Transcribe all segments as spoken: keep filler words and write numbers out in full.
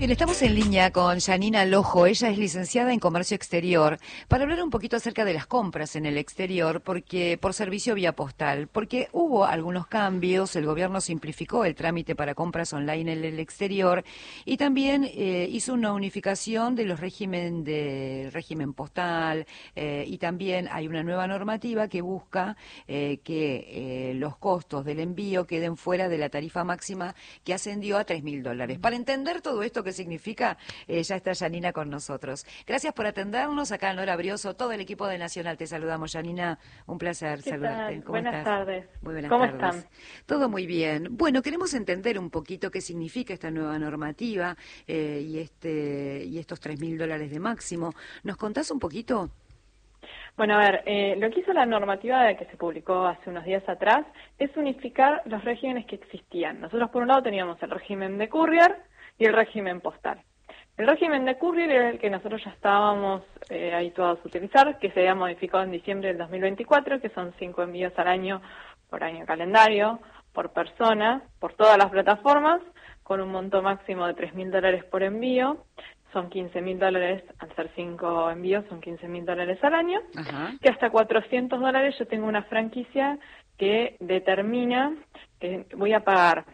Bien, estamos en línea con Janina Lojo. Ella es licenciada en Comercio Exterior, para hablar un poquito acerca de las compras en el exterior, porque por servicio vía postal, porque hubo algunos cambios, el gobierno simplificó el trámite para compras online en el exterior y también eh, hizo una unificación de los régimen de régimen postal eh, y también hay una nueva normativa que busca eh, que eh, los costos del envío queden fuera de la tarifa máxima que ascendió a tres mil dólares. Para entender todo esto que significa, eh, ya está Janina con nosotros. Gracias por atendernos. Acá Nora Brioso, todo el equipo de Nacional, te saludamos, Janina. Un placer ¿Qué saludarte. tal? ¿Cómo Buenas estás? tardes. Muy buenas ¿Cómo tardes. están? Todo muy bien. Bueno, queremos entender un poquito qué significa esta nueva normativa eh, y este y estos tres mil dólares de máximo. ¿Nos contás un poquito? Bueno, a ver, eh, lo que hizo la normativa de que se publicó hace unos días atrás es unificar los regímenes que existían. Nosotros, por un lado, teníamos el régimen de courier y el régimen postal. El régimen de courier era el que nosotros ya estábamos eh, habituados a utilizar, que se había modificado en diciembre del dos mil veinticuatro, que son cinco envíos al año por año calendario, por persona, por todas las plataformas, con un monto máximo de tres mil dólares por envío. Son quince mil dólares, al ser cinco envíos, son quince mil dólares al año. Ajá. Que hasta cuatrocientos dólares yo tengo una franquicia que determina que voy a pagar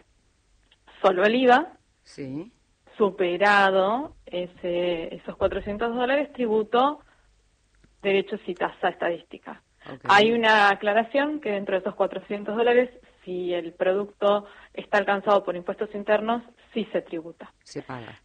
solo el I V A. Sí. Superado ese, esos cuatrocientos dólares, tributo, derechos y tasa estadística. Okay. Hay una aclaración que dentro de esos cuatrocientos dólares, si el producto está alcanzado por impuestos internos, sí se tributa. Se paga.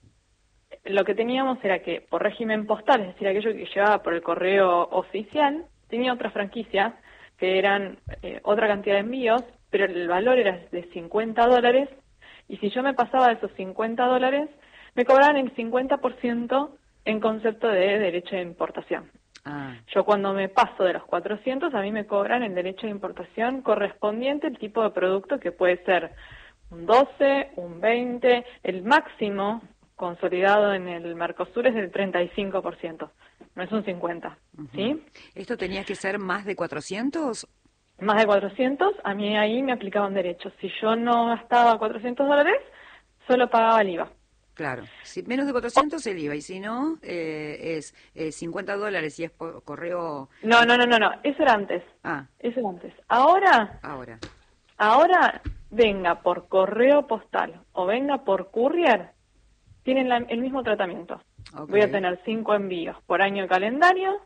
Lo que teníamos era que por régimen postal, es decir, aquello que llevaba por el correo oficial, tenía otras franquicias que eran eh, otra cantidad de envíos, pero el valor era de cincuenta dólares, y si yo me pasaba de esos cincuenta dólares, me cobraban el cincuenta por ciento en concepto de derecho de importación. Ah. Yo cuando me paso de los cuatrocientos, a mí me cobran el derecho de importación correspondiente al tipo de producto, que puede ser un doce, un veinte, el máximo consolidado en el Mercosur es del treinta y cinco por ciento, no es un cincuenta por ciento, Uh-huh. ¿sí? ¿Esto tenía que ser más de cuatrocientos? Más de cuatrocientos, a mí ahí me aplicaban derechos. Si yo no gastaba cuatrocientos dólares, solo pagaba el I V A. Claro, si menos de cuatrocientos el I V A, y si no, eh, es eh, cincuenta dólares y es por correo... No, no, no, no, no, eso era antes. Ah. Eso era antes. Ahora, Ahora. ahora, venga por correo postal o venga por courier, tienen la, el mismo tratamiento. Okay. Voy a tener cinco envíos por año calendario,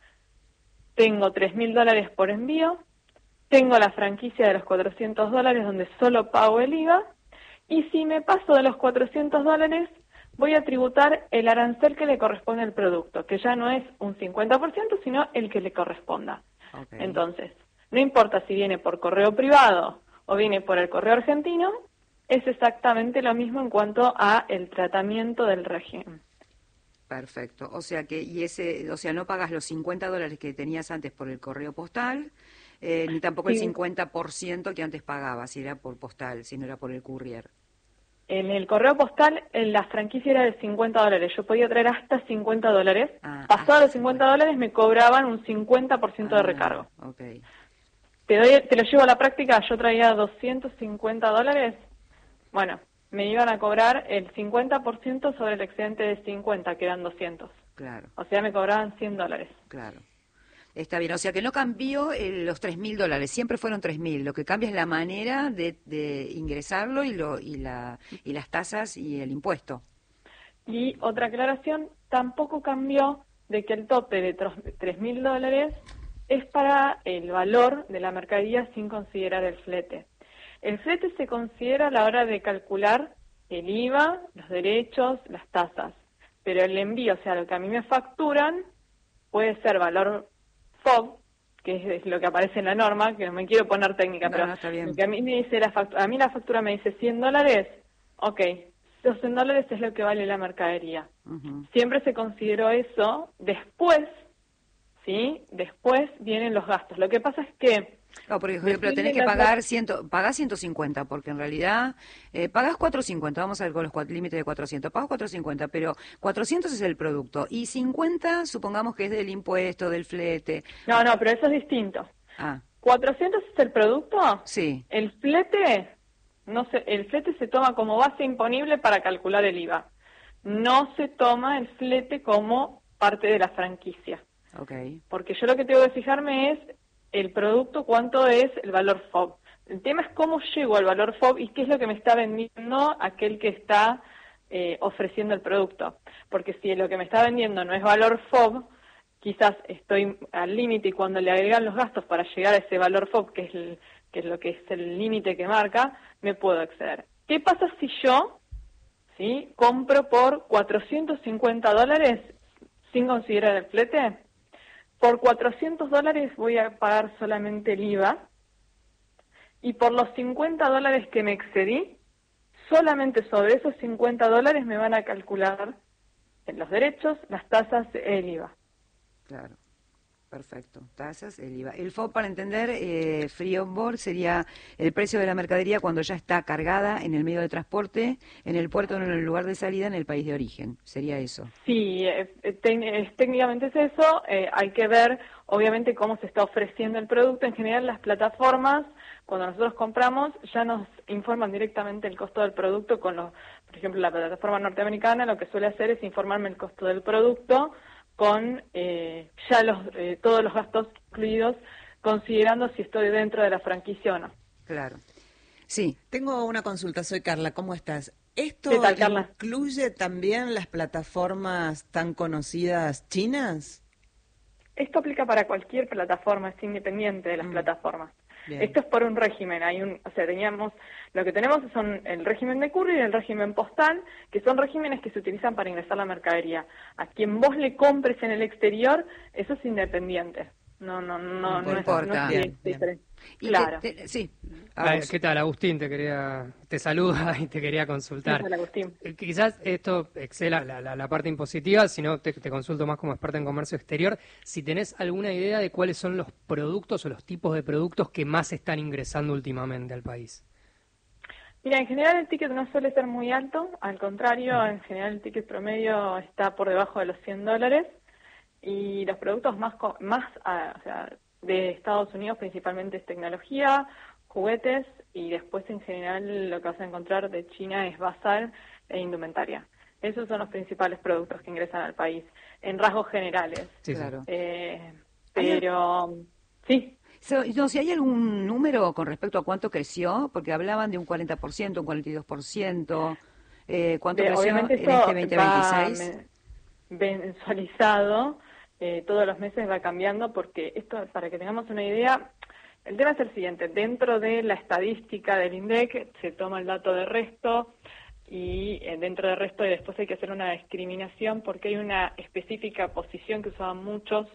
tengo tres mil dólares por envío, tengo la franquicia de los cuatrocientos dólares donde solo pago el I V A, y si me paso de los cuatrocientos dólares, voy a tributar el arancel que le corresponde al producto, que ya no es un cincuenta por ciento, sino el que le corresponda. Okay. Entonces, no importa si viene por correo privado o viene por el correo argentino, es exactamente lo mismo en cuanto a el tratamiento del régimen. Perfecto. O sea que, y ese, o sea, no pagas los cincuenta dólares que tenías antes por el correo postal, eh, ni tampoco sí. el cincuenta por ciento que antes pagabas, si era por postal, si no era por el courier. En el correo postal, en la franquicia era de cincuenta dólares. Yo podía traer hasta cincuenta dólares. Ah, Pasado los cincuenta dólares me cobraban un cincuenta por ciento ah, de recargo. Okay. Te, doy, te lo llevo a la práctica. Yo traía doscientos cincuenta dólares. Bueno, me iban a cobrar el cincuenta por ciento sobre el excedente de cincuenta, que eran doscientos. Claro. O sea, me cobraban cien dólares. Claro. Está bien, o sea que no cambió eh, los tres mil dólares, siempre fueron tres mil. Lo que cambia es la manera de, de ingresarlo y, lo, y, la, y las tasas y el impuesto. Y otra aclaración, tampoco cambió de que el tope de tres mil dólares es para el valor de la mercadería sin considerar el flete. El flete se considera a la hora de calcular el I V A, los derechos, las tasas. Pero el envío, o sea, lo que a mí me facturan, puede ser valor F O B, que es lo que aparece en la norma, que no me quiero poner técnica, no, pero no, está bien. lo que a mí me dice la factura, a mí la factura me dice cien dólares, ok, los cien dólares es lo que vale la mercadería. Uh-huh. Siempre se consideró eso, después, ¿sí? Después vienen los gastos. Lo que pasa es que no, por ejemplo, tenés que pagar ciento, pagás ciento cincuenta, porque en realidad eh, pagás cuatrocientos cincuenta, vamos a ver con los límites de cuatrocientos, pagás cuatrocientos cincuenta, pero cuatrocientos es el producto, y cincuenta supongamos que es del impuesto, del flete. No, no, pero eso es distinto. Ah. ¿cuatrocientos es el producto? Sí. El flete, no sé, el flete se toma como base imponible para calcular el I V A. no se toma el flete como parte de la franquicia. Okay. Porque yo lo que tengo que fijarme es el producto, cuánto es el valor F O B. El tema es cómo llego al valor F O B y qué es lo que me está vendiendo aquel que está eh, ofreciendo el producto. Porque si lo que me está vendiendo no es valor F O B, quizás estoy al límite y cuando le agregan los gastos para llegar a ese valor F O B, que es, el, que es lo que es el límite que marca, me puedo exceder. ¿Qué pasa si yo ¿sí? compro por cuatrocientos cincuenta dólares sin considerar el flete? Por cuatrocientos dólares voy a pagar solamente el I V A y por los cincuenta dólares que me excedí, solamente sobre esos cincuenta dólares me van a calcular en los derechos las tasas del I V A. Claro. Perfecto. Tasas, el I V A. El F O B, para entender, eh, free on board sería el precio de la mercadería cuando ya está cargada en el medio de transporte, en el puerto o en el lugar de salida en el país de origen. ¿Sería eso? Sí, eh, eh, técnicamente es eso. Eh, hay que ver, obviamente, cómo se está ofreciendo el producto. En general, las plataformas, cuando nosotros compramos, ya nos informan directamente el costo del producto con los, por ejemplo, la plataforma norteamericana lo que suele hacer es informarme el costo del producto con eh, ya los eh, todos los gastos incluidos, considerando si estoy dentro de la franquicia o no. Claro. Sí. Tengo una consulta, soy Carla, ¿cómo estás? ¿Esto ¿Qué tal, Carla? incluye también las plataformas tan conocidas chinas? Esto aplica para cualquier plataforma, es independiente de las mm. plataformas. Bien. Esto es por un régimen, hay un, o sea, teníamos, lo que tenemos son el régimen de courier y el régimen postal, que son regímenes que se utilizan para ingresar la mercadería. A quien vos le compres en el exterior, eso es independiente. No, no, no, no, no es, importa. No es bien, diferente. Y claro. Que, te, sí. Ah, ¿qué tal, Agustín? Te quería, te saluda y te quería consultar. ¿Qué tal, Agustín? Quizás esto excela la, la, la parte impositiva, sino te, te consulto más como experta en comercio exterior. Si tenés alguna idea de cuáles son los productos o los tipos de productos que más están ingresando últimamente al país. Mira, en general el ticket no suele ser muy alto, al contrario, en general el ticket promedio está por debajo de los cien dólares y los productos más, más uh, o sea, de Estados Unidos principalmente es tecnología, juguetes y después en general lo que vas a encontrar de China es bazar e indumentaria. Esos son los principales productos que ingresan al país, en rasgos generales. Sí, claro. Eh, pero, sí. So, no, si hay algún número con respecto a cuánto creció, porque hablaban de un cuarenta por ciento, un cuarenta y dos por ciento, eh, ¿cuánto de, creció en este veinte veintiséis? Mensualizado. Eh, todos los meses va cambiando porque esto, para que tengamos una idea, el tema es el siguiente, dentro de la estadística del INDEC se toma el dato de resto y eh, dentro del resto y después hay que hacer una discriminación porque hay una específica posición que usaban muchos,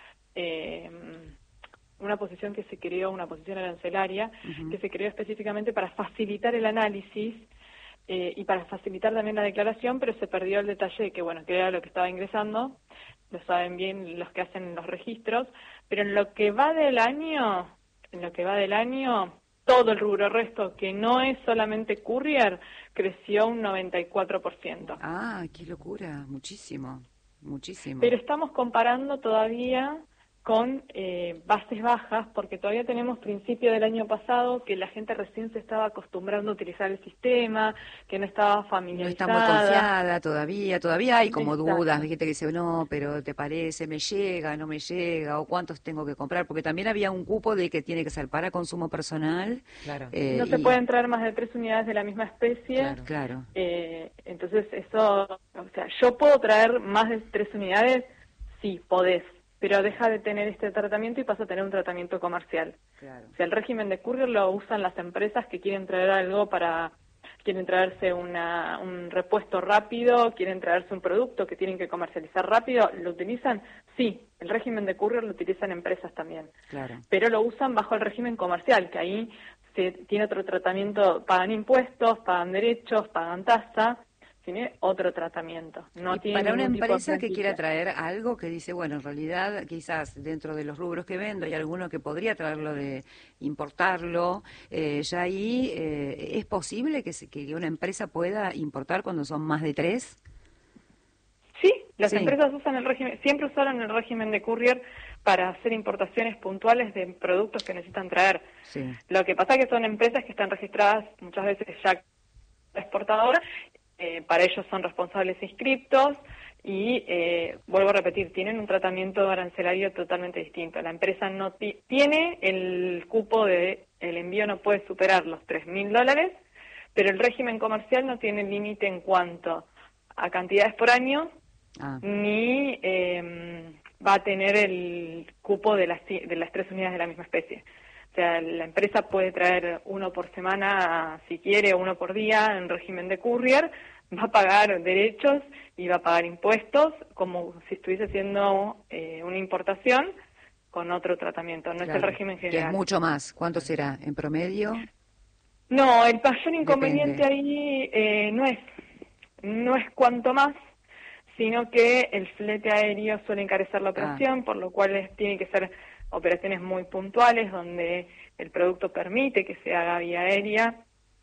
eh, una posición que se creó, una posición arancelaria, uh-huh. que se creó específicamente para facilitar el análisis eh, y para facilitar también la declaración, pero se perdió el detalle de que, bueno, que era lo que estaba ingresando. Lo saben bien los que hacen los registros, pero en lo que va del año, en lo que va del año, todo el rubro resto, que no es solamente courier, creció un noventa y cuatro por ciento. Ah, qué locura, muchísimo, muchísimo. Pero estamos comparando todavía con eh, bases bajas, porque todavía tenemos principio del año pasado que la gente recién se estaba acostumbrando a utilizar el sistema, que no estaba familiarizada. No está muy confiada todavía, todavía hay como Exacto. dudas, gente que dice, no, pero ¿te parece? ¿Me llega? ¿No me llega? ¿O cuántos tengo que comprar? Porque también había un cupo de que tiene que ser para consumo personal. Claro. Eh, no y... se pueden traer más de tres unidades de la misma especie. Claro, claro. Eh, entonces eso, o sea, ¿yo puedo traer más de tres unidades? Sí, podés. Pero deja de tener este tratamiento y pasa a tener un tratamiento comercial. Claro. O sea, el régimen de courier lo usan las empresas que quieren traer algo para, quieren traerse una, un repuesto rápido, quieren traerse un producto que tienen que comercializar rápido, ¿lo utilizan? Sí, el régimen de courier lo utilizan empresas también. Claro. Pero lo usan bajo el régimen comercial, que ahí se tiene otro tratamiento, pagan impuestos, pagan derechos, pagan tasa, tiene otro tratamiento. No tiene para una empresa que quiera traer algo que dice, bueno, en realidad quizás dentro de los rubros que vendo hay alguno que podría traerlo de importarlo, eh, ya ahí eh, ¿es posible que, se, que una empresa pueda importar cuando son más de tres? Sí, las sí. empresas usan el régimen, siempre usaron el régimen de courier para hacer importaciones puntuales de productos que necesitan traer. Sí. Lo que pasa es que son empresas que están registradas muchas veces ya exportadoras. eh, para ellos son responsables inscriptos y, eh, vuelvo a repetir, tienen un tratamiento arancelario totalmente distinto. La empresa no tiene el cupo de, el envío no puede superar los tres mil dólares, pero el régimen comercial no tiene límite en cuanto a cantidades por año, ah. ni eh, va a tener el cupo de las, de las tres unidades de la misma especie. O sea, la empresa puede traer uno por semana, si quiere, o uno por día en régimen de courier, va a pagar derechos y va a pagar impuestos como si estuviese haciendo eh, una importación con otro tratamiento, no claro, es el régimen general. Que es mucho más. ¿Cuánto será en promedio? No, el mayor inconveniente Depende. ahí eh, no es no es cuanto más, sino que el flete aéreo suele encarecer la operación, ah. por lo cual es, tiene que ser operaciones muy puntuales donde el producto permite que se haga vía aérea.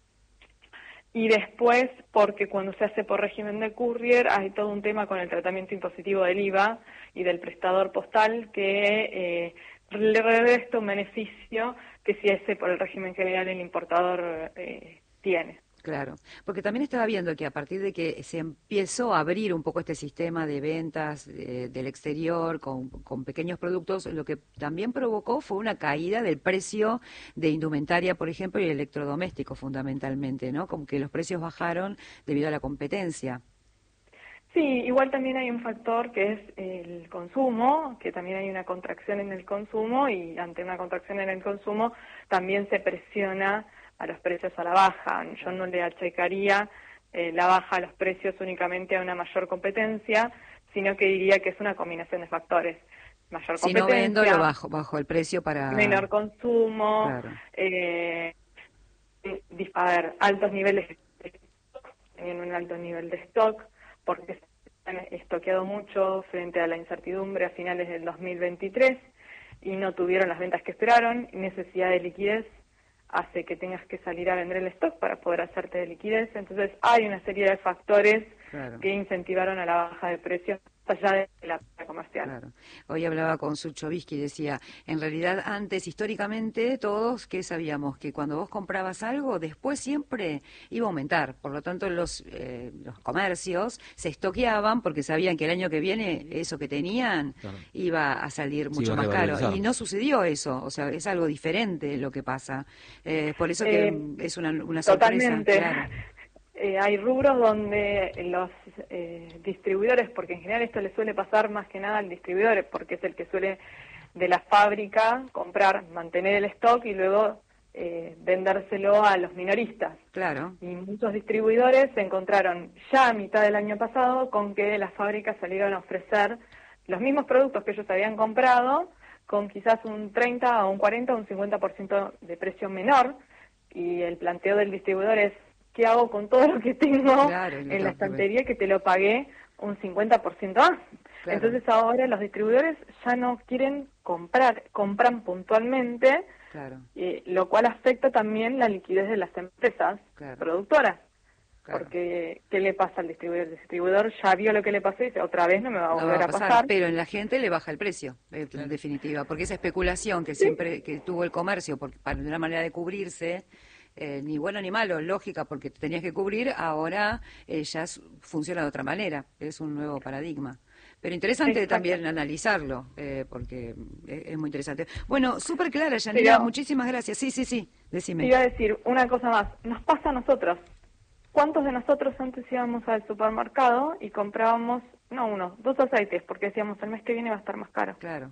Y después, porque cuando se hace por régimen de courier, hay todo un tema con el tratamiento impositivo del I V A y del prestador postal que eh, le resta un beneficio que si ese por el régimen general el importador eh, tiene. Claro, porque también estaba viendo que a partir de que se empezó a abrir un poco este sistema de ventas eh, del exterior con, con pequeños productos, lo que también provocó fue una caída del precio de indumentaria, por ejemplo, y electrodomésticos fundamentalmente, ¿no? Como que los precios bajaron debido a la competencia. Sí, igual también hay un factor que es el consumo, que también hay una contracción en el consumo y ante una contracción en el consumo también se presiona a los precios a la baja. Yo no le achacaría eh, la baja a los precios únicamente a una mayor competencia, sino que diría que es una combinación de factores. Mayor competencia, si no vendo, lo bajo, bajo el precio para... menor consumo, claro. eh, disparar altos niveles de stock, teniendo un alto nivel de stock, porque se han estoqueado mucho frente a la incertidumbre a finales del dos mil veintitrés y no tuvieron las ventas que esperaron, necesidad de liquidez hace que tengas que salir a vender el stock para poder hacerte de liquidez. Entonces hay una serie de factores claro. que incentivaron a la baja de precios allá de la comercial. Claro. Hoy hablaba con Suchovsky y decía, en realidad antes, históricamente, todos que sabíamos que cuando vos comprabas algo, después siempre iba a aumentar. Por lo tanto, los, eh, los comercios se estoqueaban porque sabían que el año que viene eso que tenían claro. iba a salir mucho sí, más caro. Y no sucedió eso, o sea, es algo diferente lo que pasa. Eh, por eso que eh, es una, una sorpresa. Totalmente. Claro. Eh, hay rubros donde los eh, distribuidores, porque en general esto le suele pasar más que nada al distribuidor, porque es el que suele de la fábrica comprar, mantener el stock y luego eh, vendérselo a los minoristas. Claro. Y muchos distribuidores se encontraron ya a mitad del año pasado con que las fábricas salieron a ofrecer los mismos productos que ellos habían comprado con quizás un treinta o un cuarenta o un cincuenta por ciento de precio menor, y el planteo del distribuidor es ¿qué hago con todo lo que tengo claro, en la estantería que te lo pagué un cincuenta por ciento más? Claro. Entonces ahora los distribuidores ya no quieren comprar, compran puntualmente, claro. eh, lo cual afecta también la liquidez de las empresas claro. productoras. Claro. Porque, ¿qué le pasa al distribuidor? El distribuidor ya vio lo que le pasó y dice, otra vez no me va a volver no va a, pasar, a pasar. Pero en la gente le baja el precio, en claro. definitiva, porque esa especulación que sí. siempre que tuvo el comercio, porque, para una manera de cubrirse, Eh, ni bueno ni malo, lógica, porque te tenías que cubrir, ahora eh, ya funciona de otra manera, es un nuevo paradigma. Pero interesante Exacto. también analizarlo, eh, porque es, es muy interesante. Bueno, súper clara, Yanira, Pero, muchísimas gracias. Sí, sí, sí, decime. Te iba a decir una cosa más, nos pasa a nosotros. ¿Cuántos de nosotros antes íbamos al supermercado y comprábamos, no uno, dos aceites, porque decíamos el mes que viene va a estar más caro? Claro.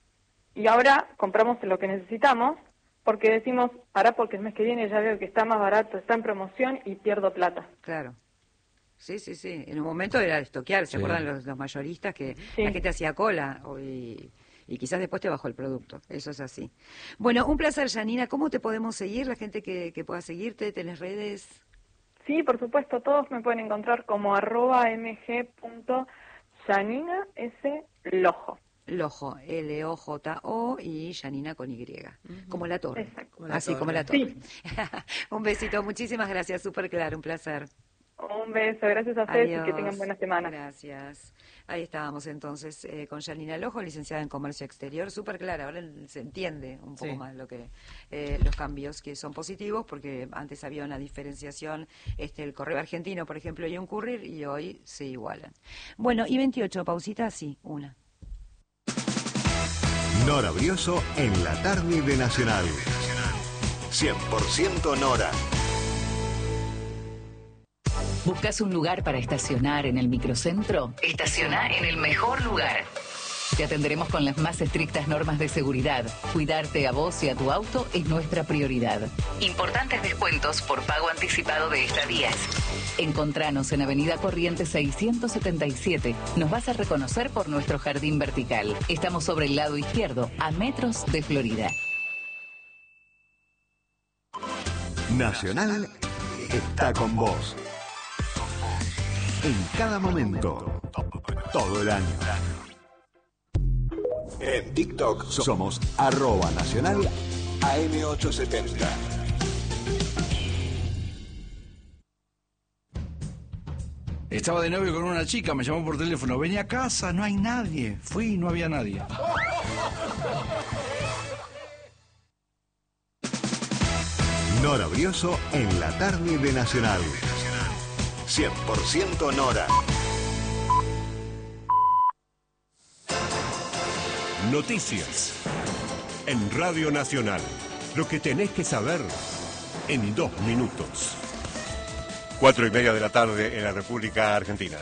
Y ahora compramos lo que necesitamos, porque decimos, pará, porque el mes que viene ya veo que está más barato, está en promoción y pierdo plata. Claro. Sí, sí, sí. En un momento era estoquear, ¿se sí. acuerdan los, los mayoristas que sí. la gente hacía cola y, y quizás después te bajó el producto? Eso es así. Bueno, un placer, Yanina. ¿Cómo te podemos seguir? La gente que, que pueda seguirte, ¿tenés redes? Sí, por supuesto. Todos me pueden encontrar como arroba mg.yanina s lojo. Lojo, L O J O y Yanina con Y, uh-huh. como la torre. Exacto. Así, como la torre. Sí. Un besito, muchísimas gracias, súper claro, un placer. Un beso, gracias a ustedes y que tengan buena semana. Gracias. Ahí estábamos entonces eh, con Janina Lojo, licenciada en Comercio Exterior, súper clara, ahora se entiende un poco sí. más lo que eh, los cambios que son positivos, porque antes había una diferenciación, este el correo argentino, por ejemplo, y un courier, y hoy se igualan. Bueno, y veintiocho, pausita, sí, una. Nora Brioso en la tarde de Nacional. cien por ciento Nora. ¿Buscas un lugar para estacionar en el microcentro? Estaciona en el mejor lugar. Te atenderemos con las más estrictas normas de seguridad. Cuidarte a vos y a tu auto es nuestra prioridad. Importantes descuentos por pago anticipado de estadías. Encontranos en Avenida Corrientes seiscientos setenta y siete. Nos vas a reconocer por nuestro jardín vertical. Estamos sobre el lado izquierdo, a metros de Florida. Nacional está con vos. En cada momento, todo el año. En TikTok somos arroba nacional A M ochocientos setenta. Estaba de novio con una chica, me llamó por teléfono. Venía a casa, no hay nadie. Fui y no había nadie. Nora Brioso en la tarde de Nacional. cien por ciento Nora. Noticias. En Radio Nacional. Lo que tenés que saber en dos minutos. Cuatro y media de la tarde en la República Argentina.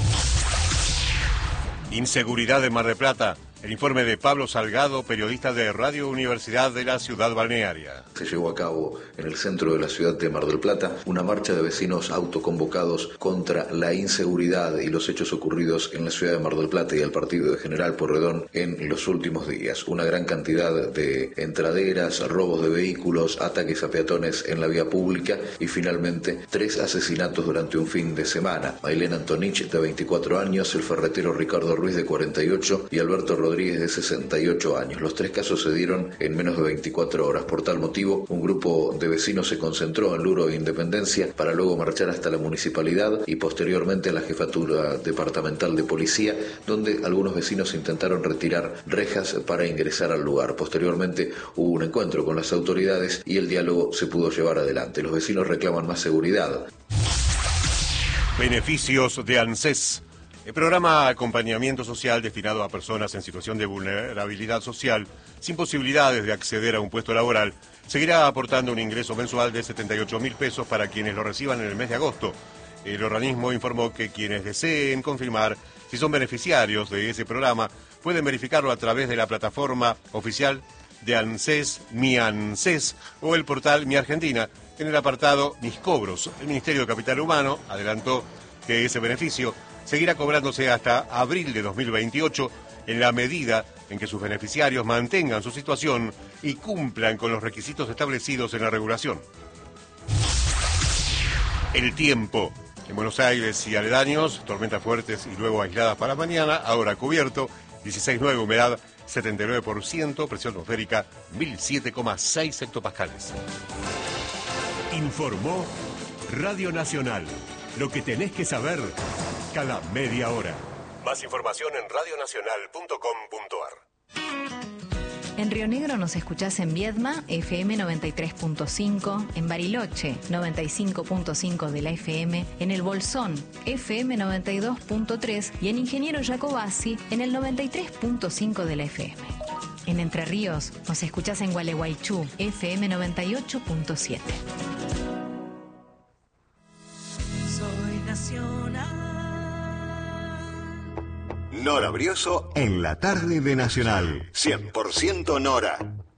Inseguridad en Mar del Plata. El informe de Pablo Salgado, periodista de Radio Universidad de la Ciudad Balnearia. Se llevó a cabo en el centro de la ciudad de Mar del Plata una marcha de vecinos autoconvocados contra la inseguridad y los hechos ocurridos en la ciudad de Mar del Plata y el partido de General Porredón en los últimos días. Una gran cantidad de entraderas, robos de vehículos, ataques a peatones en la vía pública y finalmente tres asesinatos durante un fin de semana. Mailena Antonich, de veinticuatro años, el ferretero Ricardo Ruiz, de cuarenta y ocho, y Alberto Rodríguez, de sesenta y ocho años. Los tres casos se dieron en menos de veinticuatro horas. Por tal motivo, un grupo de vecinos se concentró en Luro e Independencia para luego marchar hasta la municipalidad y posteriormente a la jefatura departamental de policía, donde algunos vecinos intentaron retirar rejas para ingresar al lugar. Posteriormente hubo un encuentro con las autoridades y el diálogo se pudo llevar adelante. Los vecinos reclaman más seguridad. Beneficios de ANSES. El programa Acompañamiento Social destinado a personas en situación de vulnerabilidad social sin posibilidades de acceder a un puesto laboral seguirá aportando un ingreso mensual de setenta y ocho mil pesos para quienes lo reciban en el mes de agosto. El organismo informó que quienes deseen confirmar si son beneficiarios de ese programa pueden verificarlo a través de la plataforma oficial de ANSES, Mi ANSES o el portal Mi Argentina en el apartado Mis Cobros. El Ministerio de Capital Humano adelantó que ese beneficio seguirá cobrándose hasta abril de dos mil veintiocho en la medida en que sus beneficiarios mantengan su situación y cumplan con los requisitos establecidos en la regulación. El tiempo. En Buenos Aires y aledaños, tormentas fuertes y luego aisladas para mañana, ahora cubierto, dieciséis coma nueve, humedad setenta y nueve por ciento, presión atmosférica mil siete coma seis hectopascales. Informó Radio Nacional. Lo que tenés que saber cada media hora. Más información en radio nacional punto com punto a r. En Río Negro nos escuchás en Viedma, F M noventa y tres punto cinco, en Bariloche, noventa y cinco punto cinco de la F M, en El Bolsón, F M noventa y dos punto tres y en Ingeniero Jacobasi, en el noventa y tres punto cinco de la F M. En Entre Ríos nos escuchás en Gualeguaychú, F M noventa y ocho punto siete. Soy nacional. Nora Brioso en la tarde de Nacional. cien por ciento Nora.